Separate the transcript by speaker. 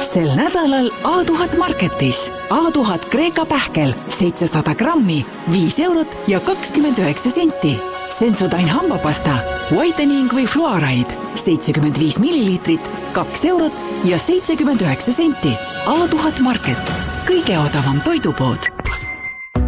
Speaker 1: sel nädalal A1000 Marketis. A1000 Kreeka pähkel 700 grammi, 5 eurot ja 29 senti. Sensodyne hambapasta, whitening või fluoride 75 milliliitrit, 2 eurot ja 79 senti. A1000 Market, kõige odavam toidupood.